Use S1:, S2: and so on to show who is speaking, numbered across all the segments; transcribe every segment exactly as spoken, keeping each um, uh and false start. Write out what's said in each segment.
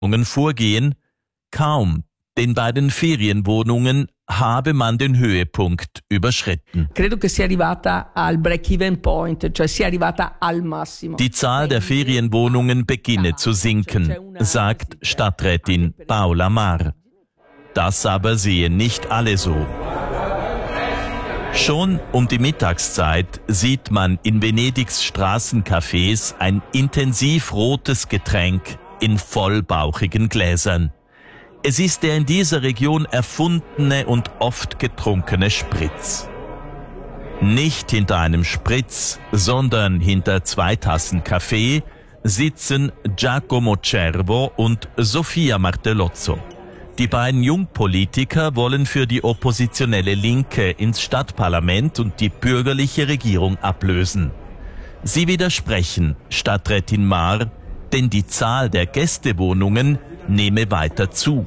S1: vorgehen, kaum, denn bei den Ferienwohnungen habe man den Höhepunkt überschritten.
S2: Credo che sia arrivata al break-even point, cioè sia arrivata al massimo.
S1: Die Zahl der Ferienwohnungen beginne zu sinken, sagt Stadträtin Paola Mar. Das aber sehen nicht alle so. Schon um die Mittagszeit sieht man in Venedigs Straßencafés ein intensiv rotes Getränk in vollbauchigen Gläsern. Es ist der in dieser Region erfundene und oft getrunkene Spritz. Nicht hinter einem Spritz, sondern hinter zwei Tassen Kaffee sitzen Giacomo Cervo und Sofia Martellozzo. Die beiden Jungpolitiker wollen für die oppositionelle Linke ins Stadtparlament und die bürgerliche Regierung ablösen. Sie widersprechen Stadträtin Mar, denn die Zahl der Gästewohnungen nehme weiter zu.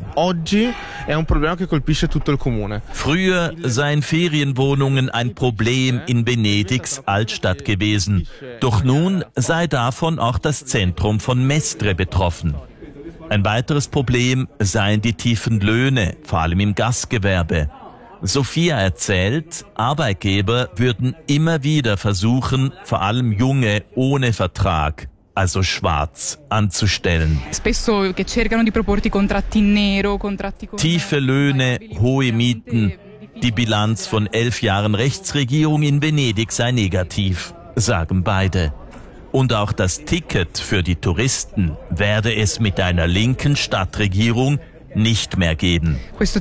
S1: Früher seien Ferienwohnungen ein Problem in Venedigs Altstadt gewesen. Doch nun sei davon auch das Zentrum von Mestre betroffen. Ein weiteres Problem seien die tiefen Löhne, vor allem im Gastgewerbe. Sophia erzählt, Arbeitgeber würden immer wieder versuchen, vor allem Junge ohne Vertrag, also schwarz, anzustellen. Tiefe Löhne, hohe Mieten. Die Bilanz von elf Jahren Rechtsregierung in Venedig sei negativ, sagen beide. Und auch das Ticket für die Touristen werde es mit einer linken Stadtregierung nicht mehr geben. Das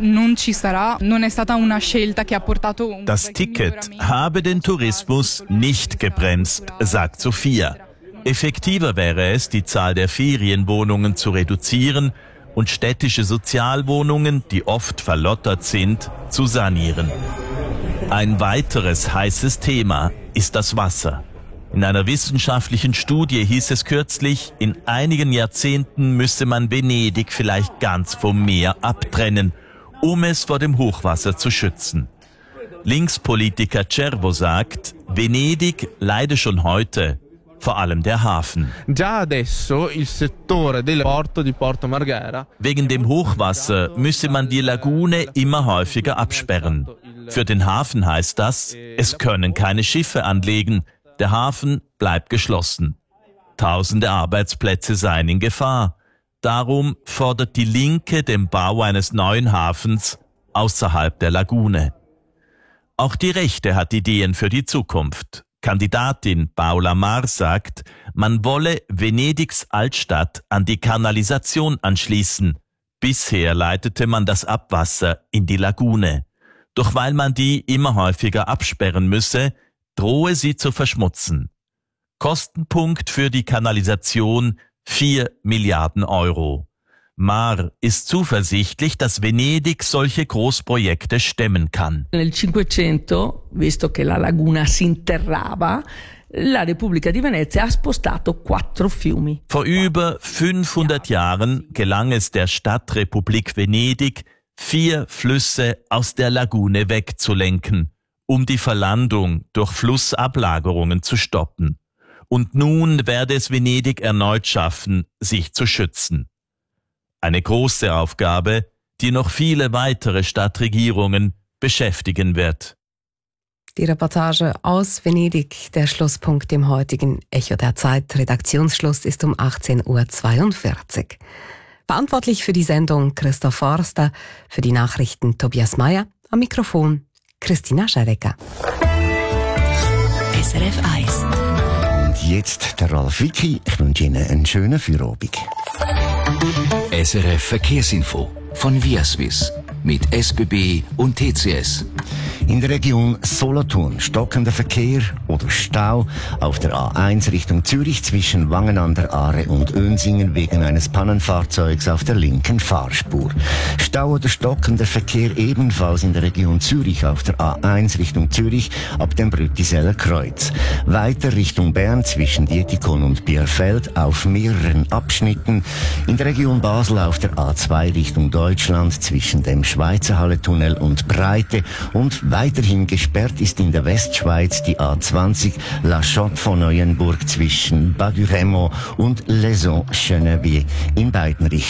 S1: Ticket habe den Tourismus nicht gebremst, sagt Sophia. Effektiver wäre es, die Zahl der Ferienwohnungen zu reduzieren und städtische Sozialwohnungen, die oft verlottert sind, zu sanieren. Ein weiteres heißes Thema ist das Wasser. In einer wissenschaftlichen Studie hieß es kürzlich, in einigen Jahrzehnten müsse man Venedig vielleicht ganz vom Meer abtrennen, um es vor dem Hochwasser zu schützen. Linkspolitiker Cervo sagt, Venedig leide schon heute, vor allem der Hafen. Wegen dem Hochwasser müsse man die Lagune immer häufiger absperren. Für den Hafen heißt das, es können keine Schiffe anlegen. Der Hafen bleibt geschlossen. Tausende Arbeitsplätze seien in Gefahr. Darum fordert die Linke den Bau eines neuen Hafens außerhalb der Lagune. Auch die Rechte hat Ideen für die Zukunft. Kandidatin Paola Mar sagt, man wolle Venedigs Altstadt an die Kanalisation anschließen. Bisher leitete man das Abwasser in die Lagune. Doch weil man die immer häufiger absperren müsse, drohe sie zu verschmutzen. Kostenpunkt für die Kanalisation vier Milliarden Euro. Mar ist zuversichtlich, dass Venedig solche Großprojekte stemmen kann.
S2: Nel Cinquecento, visto che la laguna si interrava, la Repubblica di Venezia ha spostato quattro fiumi.
S1: Vor über fünfhundert Jahren gelang es der Stadtrepublik Venedig, vier Flüsse aus der Lagune wegzulenken, um die Verlandung durch Flussablagerungen zu stoppen. Und nun werde es Venedig erneut schaffen, sich zu schützen. Eine große Aufgabe, die noch viele weitere Stadtregierungen beschäftigen wird.
S3: Die Reportage aus Venedig, der Schlusspunkt im heutigen Echo der Zeit. Redaktionsschluss ist um achtzehn Uhr zweiundvierzig. Verantwortlich für die Sendung Christoph Forster, für die Nachrichten Tobias Mayer, am Mikrofon Christina Scherecker.
S4: S R F eins.
S5: Und jetzt der Ralf Wicki. Ich wünsche Ihnen einen schönen Feierabend.
S6: S R F Verkehrsinfo von Viaswiss mit S B B und T C S.
S5: In der Region Solothurn stockender Verkehr oder Stau auf der A eins Richtung Zürich zwischen Wangen an der Aare und Önsingen wegen eines Pannenfahrzeugs auf der linken Fahrspur. Stau oder stockender Verkehr ebenfalls in der Region Zürich auf der A eins Richtung Zürich ab dem Brüttiseller Kreuz. Weiter Richtung Bern zwischen Dietikon und Bierfeld auf mehreren Abschnitten. In der Region Basel auf der A zwei Richtung Deutschland zwischen dem Schweizerhalle-Tunnel und Breite und Weiterhin gesperrt ist in der Westschweiz die A zwanzig La Chaux von Neuenburg zwischen Bas du Remo und Laison-Chenevier in beiden Richtungen.